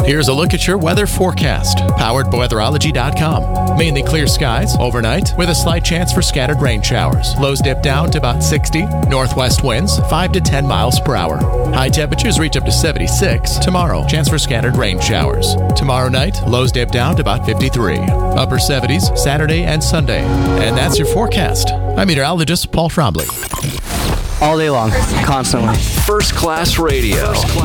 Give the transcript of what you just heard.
Here's a look at your weather forecast, powered by weatherology.com. Mainly clear skies overnight with a slight chance for scattered rain showers. Lows dip down to about 60. Northwest winds 5 to 10 miles per hour. High temperatures reach up to 76. Tomorrow, chance for scattered rain showers. Tomorrow night, lows dip down to about 53. Upper 70s Saturday and Sunday. And that's your forecast. I'm meteorologist Paul Frombley. All day long, constantly. First Class Radio.